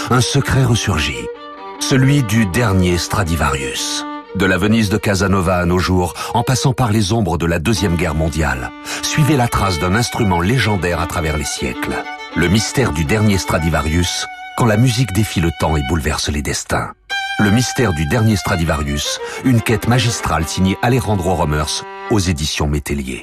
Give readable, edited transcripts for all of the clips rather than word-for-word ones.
un secret ressurgit. Celui du dernier Stradivarius. De la Venise de Casanova à nos jours, en passant par les ombres de la Deuxième Guerre mondiale, suivez la trace d'un instrument légendaire à travers les siècles. Le mystère du dernier Stradivarius, quand la musique défie le temps et bouleverse les destins. Le mystère du dernier Stradivarius, une quête magistrale signée Alejandro Romers aux éditions Métellier.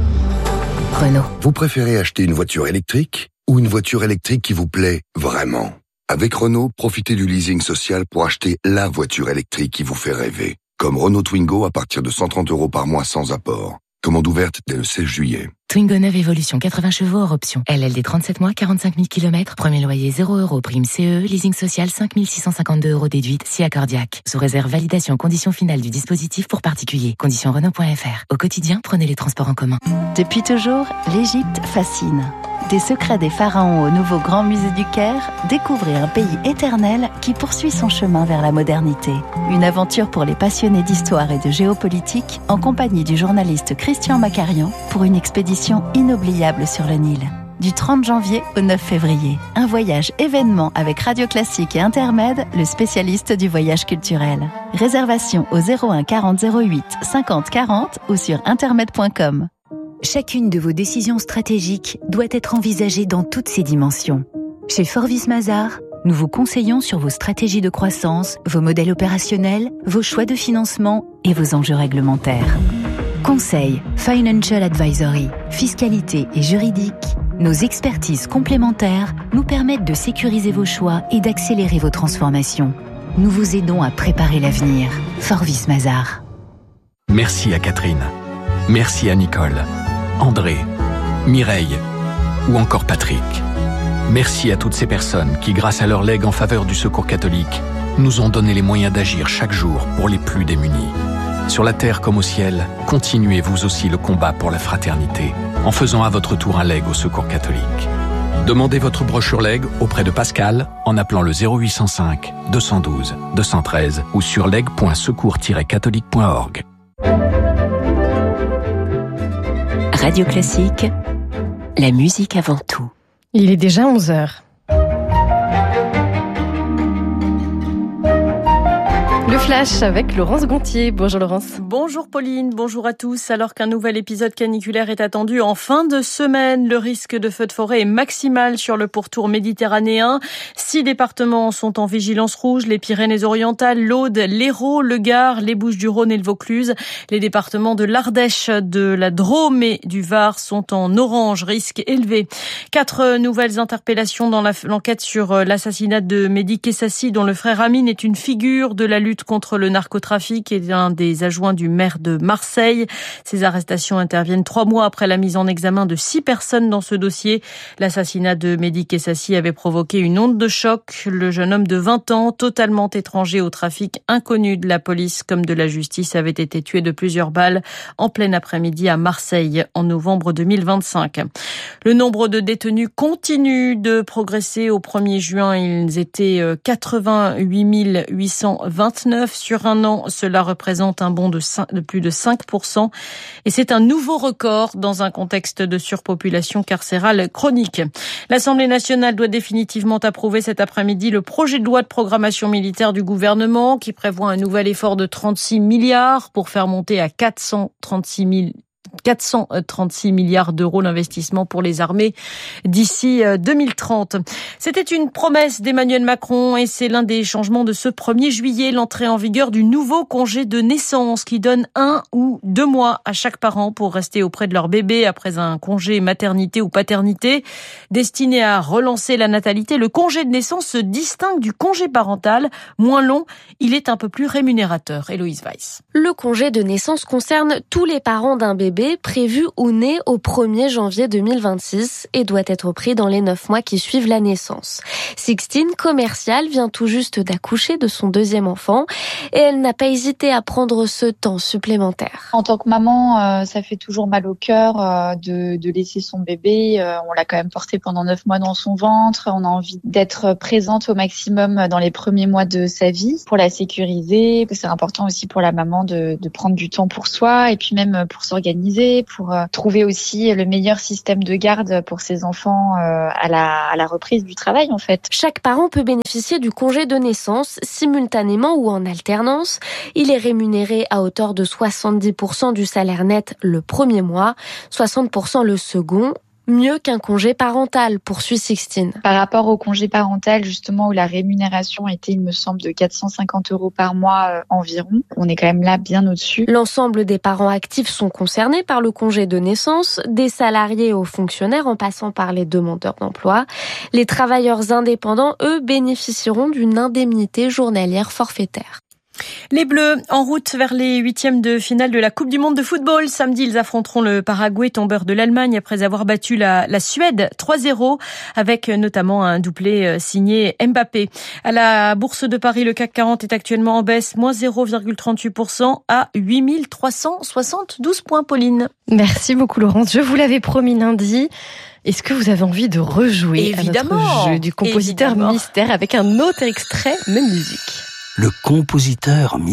Renault. Vous préférez acheter une voiture électrique ou une voiture électrique qui vous plaît vraiment? Avec Renault, profitez du leasing social pour acheter la voiture électrique qui vous fait rêver. Comme Renault Twingo à partir de 130 € par mois sans apport. Commande ouverte dès le 16 juillet. Twingo 9 Evolution 80 chevaux hors option. LLD 37 mois, 45 000 km. Premier loyer 0 €. Prime CE. Leasing social 5 652 € déduite si accordiaque. Sous réserve validation conditions finales du dispositif pour particuliers. Conditions Renault.fr. Au quotidien, prenez les transports en commun. Depuis toujours, l'Égypte fascine. Des secrets des pharaons au nouveau Grand Musée du Caire, découvrez un pays éternel qui poursuit son chemin vers la modernité. Une aventure pour les passionnés d'histoire et de géopolitique en compagnie du journaliste Christian Macarian pour une expédition inoubliable sur le Nil. Du 30 janvier au 9 février. Un voyage événement avec Radio Classique et Intermed, le spécialiste du voyage culturel. Réservation au 01 40 08 50 40 ou sur intermed.com. Chacune de vos décisions stratégiques doit être envisagée dans toutes ses dimensions. Chez Forvis Mazars, nous vous conseillons sur vos stratégies de croissance, vos modèles opérationnels, vos choix de financement et vos enjeux réglementaires. Conseil, Financial Advisory, fiscalité et juridique, nos expertises complémentaires nous permettent de sécuriser vos choix et d'accélérer vos transformations. Nous vous aidons à préparer l'avenir. Forvis Mazars. Merci à Catherine. Merci à Nicole, André, Mireille ou encore Patrick. Merci à toutes ces personnes qui, grâce à leur legs en faveur du Secours catholique, nous ont donné les moyens d'agir chaque jour pour les plus démunis. Sur la terre comme au ciel, continuez vous aussi le combat pour la fraternité en faisant à votre tour un leg au Secours catholique. Demandez votre brochure leg auprès de Pascal en appelant le 0805 212 213 ou sur leg.secours-catholique.org. Radio Classique, la musique avant tout. Il est déjà 11h. Le Flash avec Laurence Gontier. Bonjour Laurence. Bonjour Pauline, bonjour à tous. Alors qu'un nouvel épisode caniculaire est attendu en fin de semaine, le risque de feux de forêt est maximal sur le pourtour méditerranéen. 6 départements sont en vigilance rouge, les Pyrénées-Orientales, l'Aude, l'Hérault, le Gard, les Bouches-du-Rhône et le Vaucluse. Les départements de l'Ardèche, de la Drôme et du Var sont en orange, risque élevé. 4 nouvelles interpellations dans l'enquête sur l'assassinat de Mehdi Kessassi, dont le frère Amine est une figure de la lutte contre le narcotrafic et l'un des adjoints du maire de Marseille. Ces arrestations interviennent 3 mois après la mise en examen de 6 personnes dans ce dossier. L'assassinat de Mehdi Kessassi avait provoqué une onde de choc. Le jeune homme de 20 ans, totalement étranger au trafic, inconnu de la police comme de la justice, avait été tué de plusieurs balles en plein après-midi à Marseille en novembre 2025. Le nombre de détenus continue de progresser. Au 1er juin, ils étaient 88 829 sur un an. Cela représente un bond de plus de 5%. Et c'est un nouveau record dans un contexte de surpopulation carcérale chronique. L'Assemblée nationale doit définitivement approuver cet après-midi le projet de loi de programmation militaire du gouvernement qui prévoit un nouvel effort de 36 milliards pour faire monter à 436 milliards d'euros d'investissement pour les armées d'ici 2030. C'était une promesse d'Emmanuel Macron et c'est l'un des changements de ce 1er juillet, l'entrée en vigueur du nouveau congé de naissance qui donne 1 ou 2 mois à chaque parent pour rester auprès de leur bébé après un congé maternité ou paternité. Destiné à relancer la natalité, le congé de naissance se distingue du congé parental. Moins long, il est un peu plus rémunérateur. Héloïse Weiss. Le congé de naissance concerne tous les parents d'un bébé prévu ou né au 1er janvier 2026 et doit être pris dans les 9 mois qui suivent la naissance. Sixtine, commerciale, vient tout juste d'accoucher de son 2e enfant et elle n'a pas hésité à prendre ce temps supplémentaire. En tant que maman, ça fait toujours mal au cœur de laisser son bébé. On l'a quand même porté pendant 9 mois dans son ventre. On a envie d'être présente au maximum dans les premiers mois de sa vie pour la sécuriser. C'est important aussi pour la maman de prendre du temps pour soi et puis même pour s'organiser s'organiser, pour trouver aussi le meilleur système de garde pour ses enfants à la reprise du travail en fait. Chaque parent peut bénéficier du congé de naissance simultanément ou en alternance. Il est rémunéré à hauteur de 70% du salaire net le premier mois, 60% le second. Mieux qu'un congé parental, poursuit Sixtine. Par rapport au congé parental, justement, où la rémunération était, il me semble, de 450 € par mois environ, on est quand même là bien au-dessus. L'ensemble des parents actifs sont concernés par le congé de naissance, des salariés aux fonctionnaires en passant par les demandeurs d'emploi. Les travailleurs indépendants, eux, bénéficieront d'une indemnité journalière forfaitaire. Les Bleus en route vers les 8e de finale de la Coupe du Monde de football. Samedi, ils affronteront le Paraguay, tombeur de l'Allemagne, après avoir battu la Suède 3-0, avec notamment un doublé signé Mbappé. À la Bourse de Paris, le CAC 40 est actuellement en baisse, moins 0,38% à 8372 points, Pauline. Merci beaucoup, Laurence. Je vous l'avais promis lundi. Est-ce que vous avez envie de rejouer à notre jeu du compositeur mystère avec un autre extrait, même musique? Le compositeur